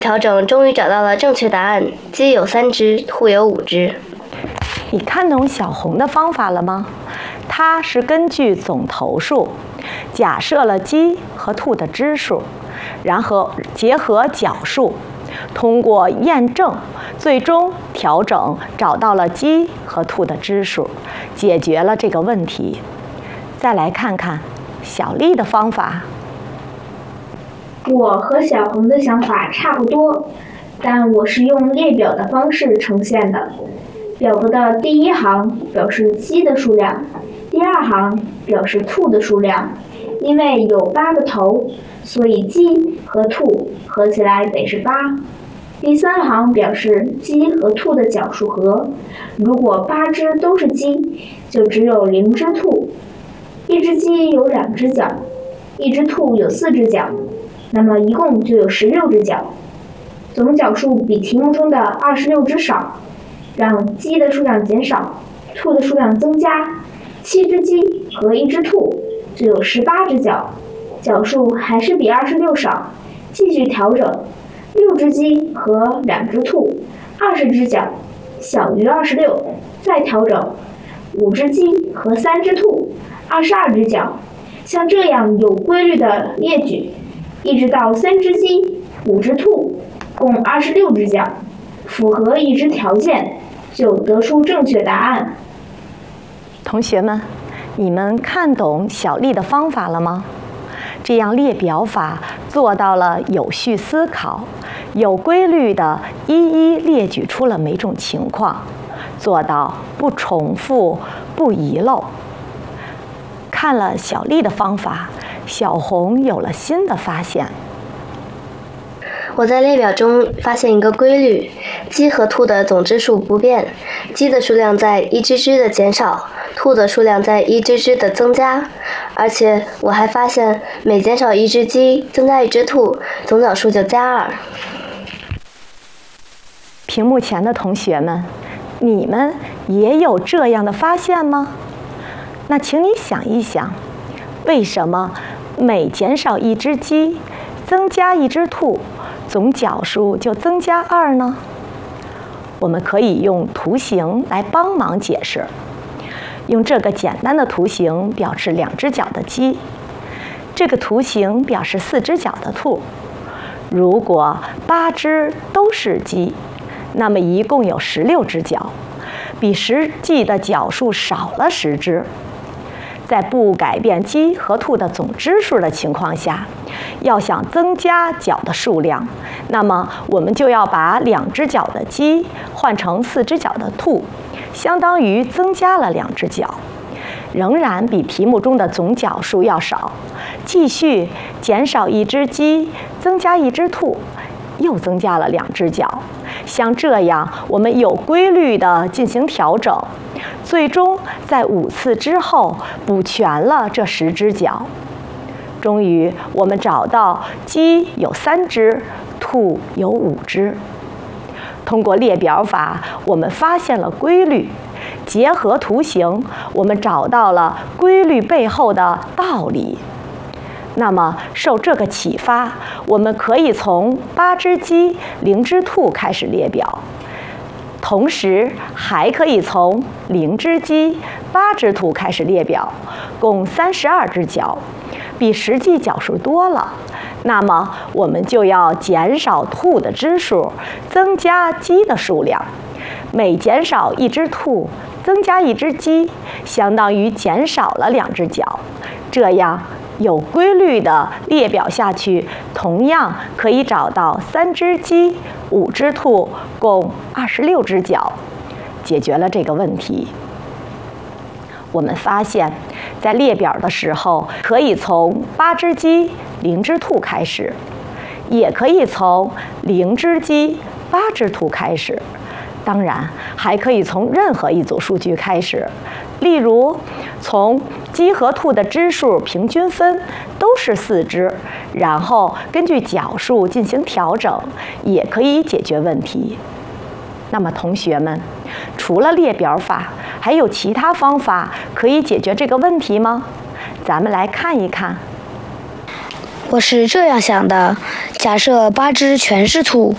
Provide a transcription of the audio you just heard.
调整终于找到了正确答案，鸡有3只，兔有5只。 你看懂小红的方法了吗？它是根据总头数，假设了鸡和兔的只数，然后结合角数，通过验证，最终调整找到了鸡和兔的只数，解决了这个问题。再来看看小丽的方法。 我和小红的想法差不多，但我是用列表的方式呈现的。表格的第一行表示鸡的数量，第2行表示兔的数量。因为有8个头，所以鸡和兔合起来得是8。第3行表示鸡和兔的角数和，如果8只都是鸡，就只有0只兔。1只鸡有2只脚，1只兔有4只脚，那么一共就有16只脚。总角数比题目中的26只少，让鸡的数量减少，兔的数量增加。7只鸡和1只兔就有18只脚，角数还是比26少，继续调整。6只鸡和2只兔，20只脚，小于26，再调整。5只鸡和3只兔，22只脚。像这样有规律的列举，一直到3只鸡、5只兔，共26只脚，符合已知条件，就得出正确答案。 同学们，你们看懂小丽的方法了吗？这样列表法做到了有序思考，有规律地一一列举出了每种情况，做到不重复、不遗漏。看了小丽的方法，小红有了新的发现。 我在列表中发现一个规律，鸡和兔的总只数不变，鸡的数量在一只只的减少，兔的数量在一只只的增加。而且我还发现每减少1只鸡，增加1只兔，总角数就加2。 屏幕前的同学们，你们也有这样的发现吗？那请你想一想，为什么每减少1只鸡，增加1只兔，总角数就增加2呢？我们可以用图形来帮忙解释。用这个简单的图形表示2只脚的鸡，这个图形表示4只脚的兔。如果8只都是鸡，那么一共有16只脚，比实际的脚数少了10只。在不改变鸡和兔的总只数的情况下，要想增加脚的数量，那么我们就要把2只脚的鸡换成4只脚的兔，相当于增加了2只脚，仍然比题目中的总角数要少。继续减少1只鸡，增加1只兔，又增加了2只脚。像这样，我们有规律地进行调整，最终在5次之后补全了这10只脚。终于，我们找到鸡有3只，兔有5只。通过列表法，我们发现了规律；结合图形，我们找到了规律背后的道理。那么，受这个启发，我们可以从8只鸡、0只兔开始列表，同时还可以从0只鸡、8只兔开始列表，共32只脚，比实际脚数多了。那么，我们就要减少兔的只数，增加鸡的数量。每减少1只兔，增加1只鸡，相当于减少了2只脚。这样有规律的列表下去，同样可以找到3只鸡、5只兔，共26只脚，解决了这个问题。我们发现，在列表的时候，可以从8只鸡、0只兔开始，也可以从0只鸡、8只兔开始。当然，还可以从任何一组数据开始，例如从鸡和兔的只数平均分都是4只，然后根据角数进行调整，也可以解决问题。那么同学们，除了列表法，还有其他方法可以解决这个问题吗？咱们来看一看。 我是这样想的：假设8只全是兔，